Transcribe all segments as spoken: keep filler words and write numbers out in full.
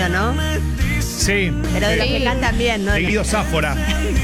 ¿no? Sí. Pero de sí. los que cantan bien, ¿no? De Guido Sáfora.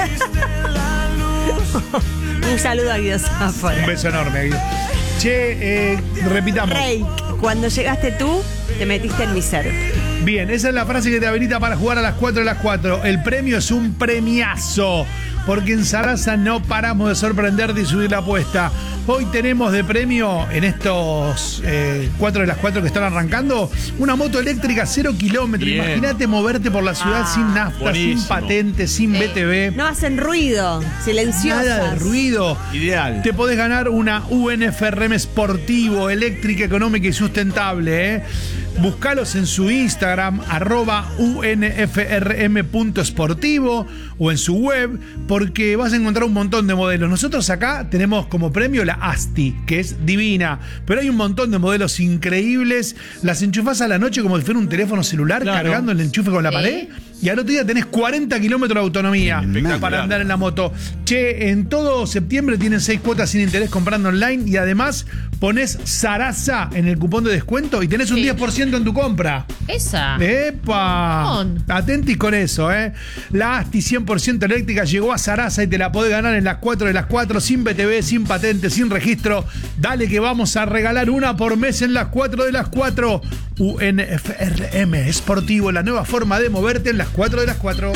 Un saludo a Guido Un Sáfora. beso enorme, Guido. Che, eh, repitamos. Rey, cuando llegaste tú, te metiste en mi ser. Bien, esa es la frase que te habilita para jugar a las cuatro de las cuatro. El premio es un premiazo, porque en Sarasa no paramos de sorprenderte y subir la apuesta. Hoy tenemos de premio, en estos eh, cuatro de las cuatro que están arrancando, una moto eléctrica cero kilómetros. Bien. Imagínate moverte por la ciudad Ah, sin nafta, buenísimo. sin patente, sin B T V. No hacen ruido, silenciosas. Nada de ruido. Ideal. Te podés ganar una U N F R M Sportivo, eléctrica, económica y sustentable. ¿eh? Buscalos en su Instagram, arroba U N F R M punto sportivo, o en su web, porque vas a encontrar un montón de modelos. Nosotros acá tenemos como premio la Asti, que es divina, pero hay un montón de modelos increíbles. Las enchufás a la noche como si fuera un teléfono celular, Claro. cargando el enchufe con la Sí. pared, y al otro día tenés cuarenta kilómetros de autonomía Espectacular. para andar en la moto. Che, en todo septiembre tienen seis cuotas sin interés comprando online, y además pones Sarasa en el cupón de descuento y tenés un Sí. diez por ciento en tu compra. Esa. ¡Epa! Mon. Atentis con eso, ¿eh? La Asti cien por ciento eléctrica llegó a Sarasa y te la podés ganar en las cuatro de las cuatro, sin B T V, sin patente, sin registro. Dale que vamos a regalar una por mes en las cuatro de las cuatro. U N F R M Sportivo, la nueva forma de moverte en las cuatro de las cuatro.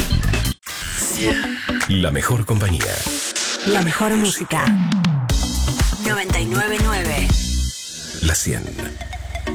La mejor compañía. La mejor música. noventa y nueve nueve. La cien.